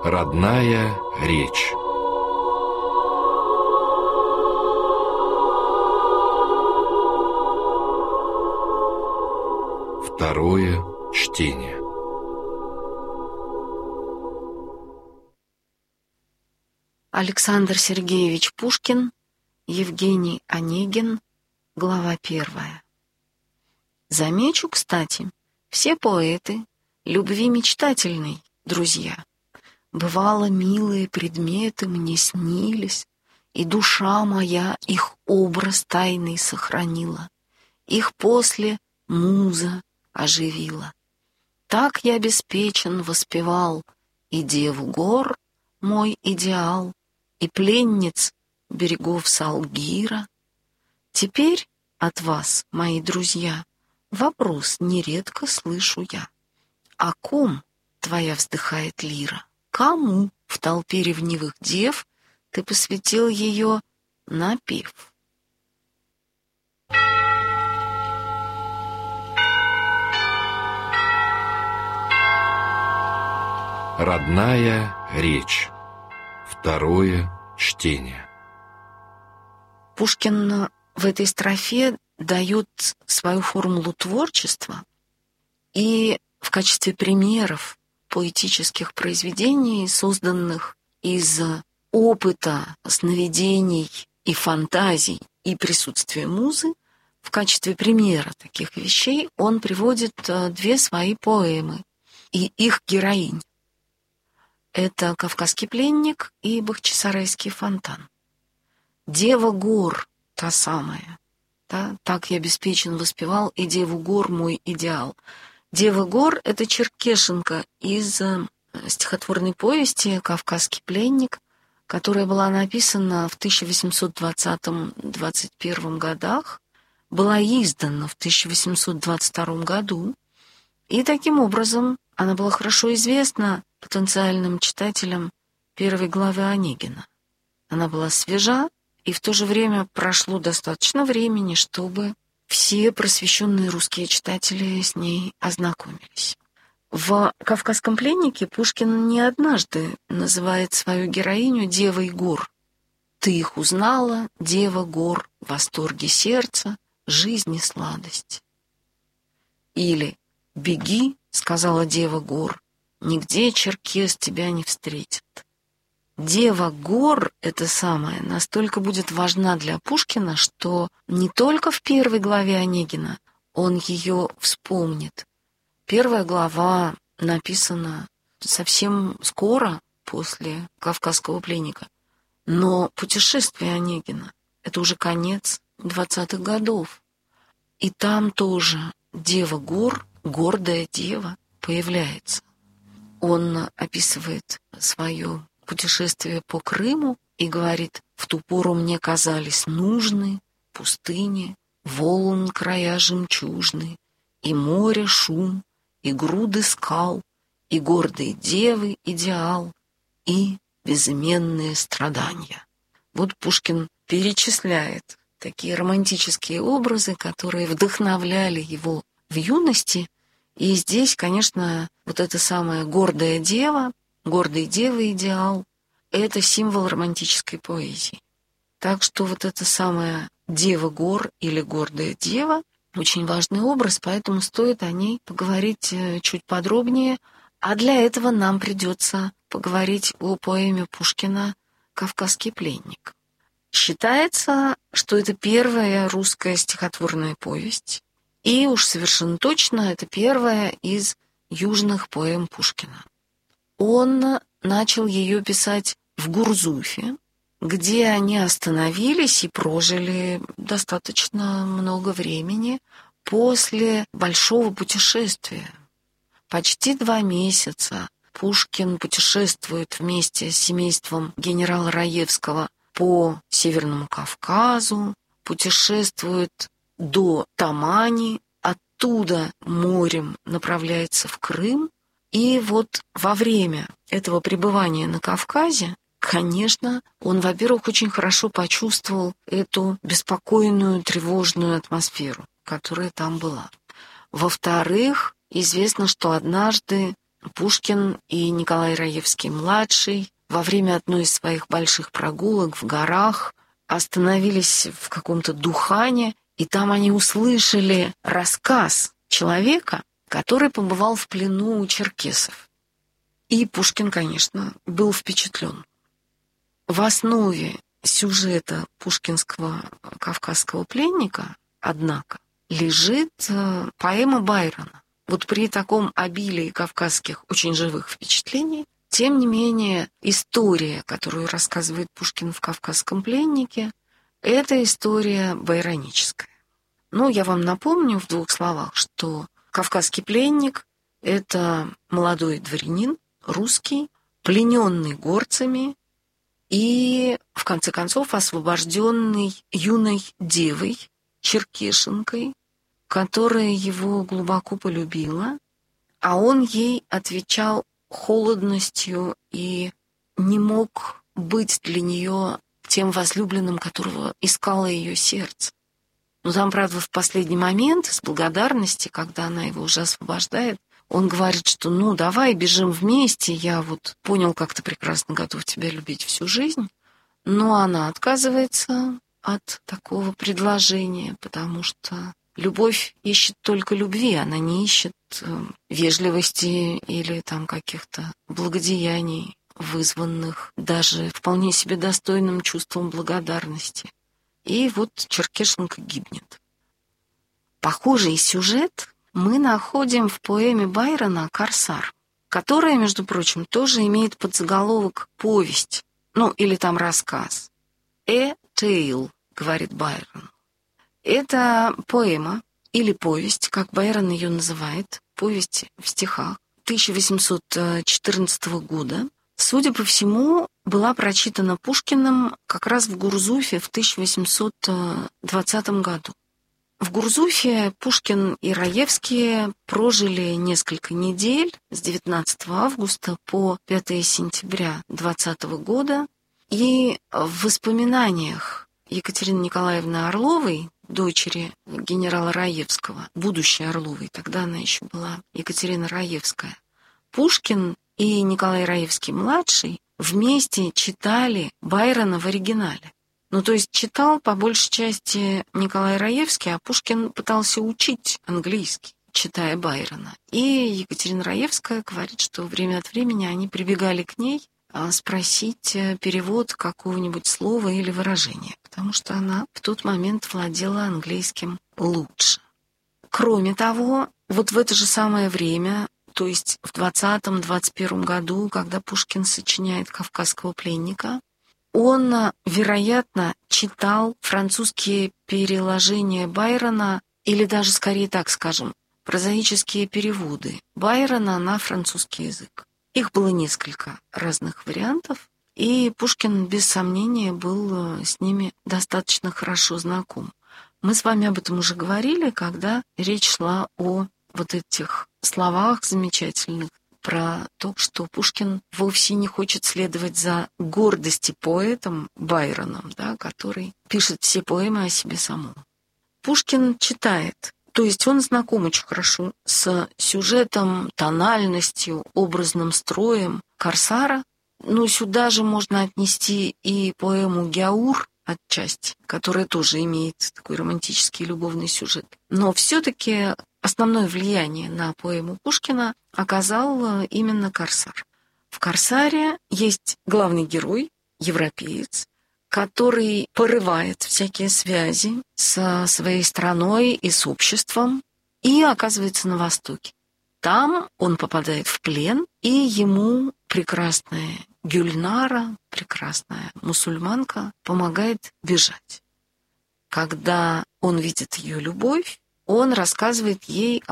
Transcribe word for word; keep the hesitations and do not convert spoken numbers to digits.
Родная речь. Второе чтение. Александр Сергеевич Пушкин, Евгений Онегин, глава первая. Замечу, кстати, все поэты любви мечтательной, друзья. Бывало, милые предметы мне снились, и душа моя их образ тайный сохранила, их после муза оживила. Так я беспечен воспевал и деву гор, мой идеал, и пленниц берегов Салгира. Теперь от вас, мои друзья, вопрос нередко слышу я. О ком твоя вздыхает лира? Кому в толпе ревнивых дев ты посвятил ее напев? Родная речь. Второе чтение. Пушкин в этой строфе дает свою формулу творчества и в качестве примеров поэтических произведений, созданных из опыта, сновидений и фантазий и присутствия музы, в качестве примера таких вещей он приводит две свои поэмы и их героинь. Это «Кавказский пленник» и «Бахчисарайский фонтан». «Дева гор» — та самая. Да? «Так я беспечен воспевал, и деву гор мой идеал». «Дева гор» — это черкешенка из стихотворной повести «Кавказский пленник», которая была написана в тысяча восемьсот двадцатом — двадцать первом годах, была издана в тысяча восемьсот двадцать втором году, и таким образом она была хорошо известна потенциальным читателям первой главы Онегина. Она была свежа, и в то же время прошло достаточно времени, чтобы все просвещенные русские читатели с ней ознакомились. В «Кавказском пленнике» Пушкин не однажды называет свою героиню «девой гор». «Ты их узнала, дева гор, в восторге сердца, жизни сладость». Или «Беги, — сказала дева гор, — нигде черкес тебя не встретит». Дева гор, это самое, настолько будет важна для Пушкина, что не только в первой главе Онегина он ее вспомнит. Первая глава написана совсем скоро после «Кавказского пленника», но «Путешествие Онегина» — это уже конец двадцатых годов. И там тоже дева гор, гордая дева, появляется. Он описывает свое путешествие по Крыму и говорит: «В ту пору мне казались нужны пустыни, волн края жемчужны, и море шум, и груды скал, и гордые девы идеал, и безыменные страдания». Вот Пушкин перечисляет такие романтические образы, которые вдохновляли его в юности. И здесь, конечно, вот эта самая гордая дева, гордой девы идеал — это символ романтической поэзии. Так что вот эта самая дева гор или гордая дева — очень важный образ, поэтому стоит о ней поговорить чуть подробнее. А для этого нам придется поговорить о поэме Пушкина «Кавказский пленник». Считается, что это первая русская стихотворная повесть, и уж совершенно точно это первая из южных поэм Пушкина. Он начал ее писать в Гурзуфе, где они остановились и прожили достаточно много времени после большого путешествия. Почти два месяца Пушкин путешествует вместе с семейством генерала Раевского по Северному Кавказу, путешествует до Тамани, оттуда морем направляется в Крым. И вот во время этого пребывания на Кавказе, конечно, он, во-первых, очень хорошо почувствовал эту беспокойную, тревожную атмосферу, которая там была. Во-вторых, известно, что однажды Пушкин и Николай Раевский-младший во время одной из своих больших прогулок в горах остановились в каком-то Духане, и там они услышали рассказ человека, который побывал в плену у черкесов. И Пушкин, конечно, был впечатлен. В основе сюжета пушкинского «Кавказского пленника», однако, лежит поэма Байрона. Вот при таком обилии кавказских очень живых впечатлений, тем не менее, история, которую рассказывает Пушкин в «Кавказском пленнике», это история байроническая. Ну, я вам напомню в двух словах, что «Кавказский пленник» — это молодой дворянин, русский, плененный горцами и, в конце концов, освобожденный юной девой, черкешенкой, которая его глубоко полюбила, а он ей отвечал холодностью и не мог быть для нее тем возлюбленным, которого искало ее сердце. Но там, правда, в последний момент, с благодарности, когда она его уже освобождает, он говорит, что ну давай бежим вместе, я вот понял, как ты прекрасно готов тебя любить всю жизнь. Но она отказывается от такого предложения, потому что любовь ищет только любви, она не ищет вежливости или там каких-то благодеяний, вызванных даже вполне себе достойным чувством благодарности. И вот черкешенка гибнет. Похожий сюжет мы находим в поэме Байрона «Корсар», которая, между прочим, тоже имеет подзаголовок «Повесть», ну или там рассказ. «A tale», говорит Байрон. Это поэма или повесть, как Байрон ее называет, повесть в стихах тысяча восемьсот четырнадцатого года. Судя по всему, была прочитана Пушкиным как раз в Гурзуфе в тысяча восемьсот двадцатом году. В Гурзуфе Пушкин и Раевский прожили несколько недель с девятнадцатого августа по пятого сентября двадцатого года. И в воспоминаниях Екатерины Николаевны Орловой, дочери генерала Раевского, будущей Орловой, тогда она еще была Екатерина Раевская, Пушкин и Николай Раевский-младший вместе читали Байрона в оригинале. Ну, то есть читал по большей части Николай Раевский, а Пушкин пытался учить английский, читая Байрона. И Екатерина Раевская говорит, что время от времени они прибегали к ней спросить перевод какого-нибудь слова или выражения, потому что она в тот момент владела английским лучше. Кроме того, вот в это же самое время, то есть в двадцатом-двадцать первом году, когда Пушкин сочиняет «Кавказского пленника», он, вероятно, читал французские переложения Байрона, или даже, скорее так скажем, прозаические переводы Байрона на французский язык. Их было несколько разных вариантов, и Пушкин, без сомнения, был с ними достаточно хорошо знаком. Мы с вами об этом уже говорили, когда речь шла о вот этих словах замечательных, про то, что Пушкин вовсе не хочет следовать за гордостью поэтом Байроном, да, который пишет все поэмы о себе самом. Пушкин читает, то есть он знаком очень хорошо с сюжетом, тональностью, образным строем «Корсара». Но сюда же можно отнести и поэму «Гяур» отчасти, которая тоже имеет такой романтический любовный сюжет. Но все-таки основное влияние на поэму Пушкина оказал именно «Корсар». В «Корсаре» есть главный герой, европеец, который порывает всякие связи со своей страной и с обществом и оказывается на Востоке. Там он попадает в плен, и ему прекрасная Гюльнара, прекрасная мусульманка, помогает бежать. Когда он видит ее любовь, он рассказывает ей